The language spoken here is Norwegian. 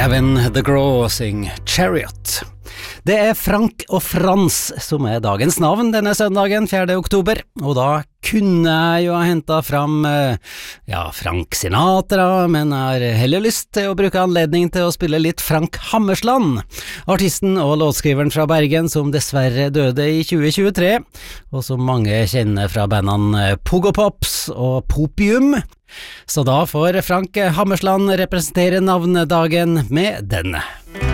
Gavin DeGraw syng Chariot. Det Frank og Frans som dagens navn denne søndagen 4. oktober, og da kunne jeg jo ha hentet fram, Frank Sinatra, men har heller lyst til å bruke anledning til å spille litt Frank Hammersland, artisten og låtskriveren fra Bergen som dessverre døde i 2023, og som mange kjenner fra bandene Pogopops og Popium. Så da får Frank Hammersland representere navnedagen med denne.